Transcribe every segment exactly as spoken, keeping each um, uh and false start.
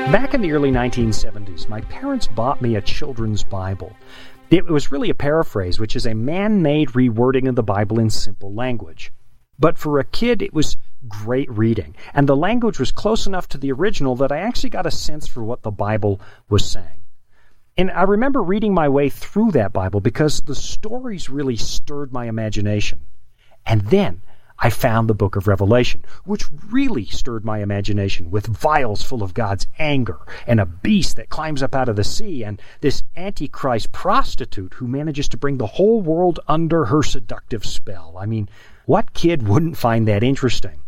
Back in the early nineteen seventies, my parents bought me a children's Bible. It was really a paraphrase, which is a man-made rewording of the Bible in simple language. But for a kid, it was great reading, and the language was close enough to the original that I actually got a sense for what the Bible was saying. And I remember reading my way through that Bible because the stories really stirred my imagination. And then I found the book of Revelation, which really stirred my imagination, with vials full of God's anger and a beast that climbs up out of the sea and this Antichrist prostitute who manages to bring the whole world under her seductive spell. I mean, what kid wouldn't find that interesting?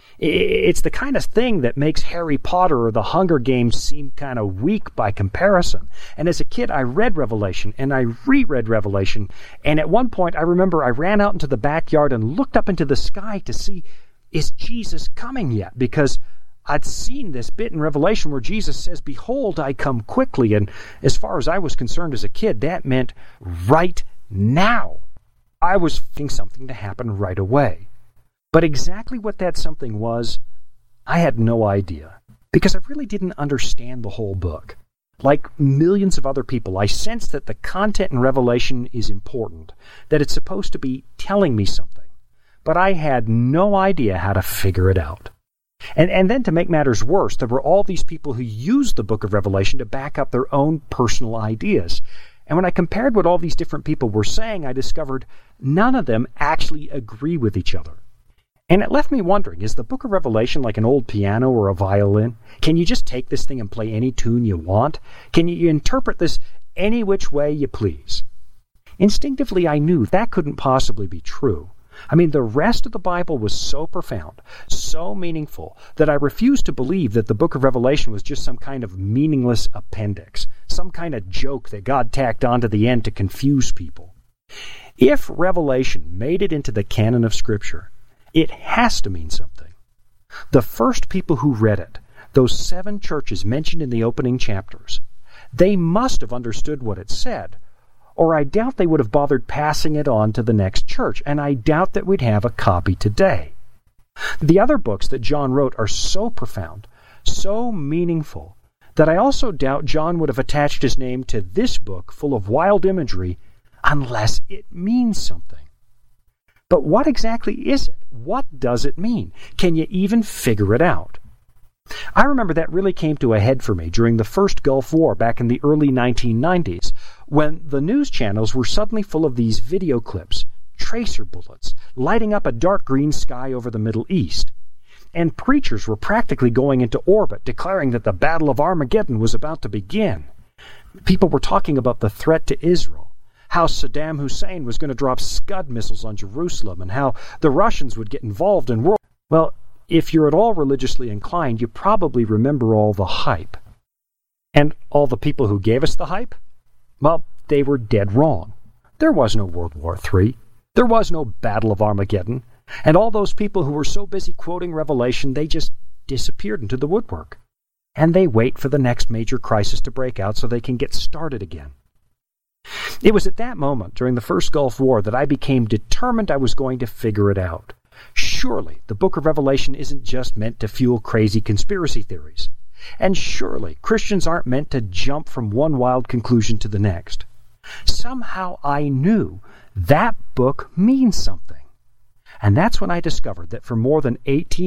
It's the kind of thing that makes Harry Potter or the Hunger Games seem kind of weak by comparison. And as a kid, I read Revelation, and I reread Revelation, and at one point I remember I ran out into the backyard and looked up into the sky to see, is Jesus coming yet? Because I'd seen this bit in Revelation where Jesus says, "Behold, I come quickly," and as far as I was concerned as a kid, that meant right now. I was thinking something to happen right away. But exactly what that something was, I had no idea, because I really didn't understand the whole book. Like millions of other people, I sensed that the content in Revelation is important, that it's supposed to be telling me something, but I had no idea how to figure it out. And, and then to make matters worse, there were all these people who used the book of Revelation to back up their own personal ideas. And when I compared what all these different people were saying, I discovered none of them actually agree with each other. And it left me wondering, is the book of Revelation like an old piano or a violin? Can you just take this thing and play any tune you want? Can you interpret this any which way you please? Instinctively, I knew that couldn't possibly be true. I mean, the rest of the Bible was so profound, so meaningful, that I refused to believe that the book of Revelation was just some kind of meaningless appendix, some kind of joke that God tacked on to the end to confuse people. If Revelation made it into the canon of Scripture, it has to mean something. The first people who read it, those seven churches mentioned in the opening chapters, they must have understood what it said, or I doubt they would have bothered passing it on to the next church, and I doubt that we'd have a copy today. The other books that John wrote are so profound, so meaningful, that I also doubt John would have attached his name to this book full of wild imagery unless it means something. But what exactly is it? What does it mean? Can you even figure it out? I remember that really came to a head for me during the first Gulf War back in the early nineteen nineties, when the news channels were suddenly full of these video clips, tracer bullets, lighting up a dark green sky over the Middle East. And preachers were practically going into orbit, declaring that the Battle of Armageddon was about to begin. People were talking about the threat to Israel, how Saddam Hussein was going to drop Scud missiles on Jerusalem, and how the Russians would get involved in war. Well, if you're at all religiously inclined, you probably remember all the hype. And all the people who gave us the hype? Well, they were dead wrong. There was no World War Three. There was no Battle of Armageddon. And all those people who were so busy quoting Revelation, they just disappeared into the woodwork. And they wait for the next major crisis to break out so they can get started again. It was at that moment, during the first Gulf War, that I became determined I was going to figure it out. Surely the book of Revelation isn't just meant to fuel crazy conspiracy theories. And surely Christians aren't meant to jump from one wild conclusion to the next. Somehow I knew that book means something. And that's when I discovered that for more than eighteen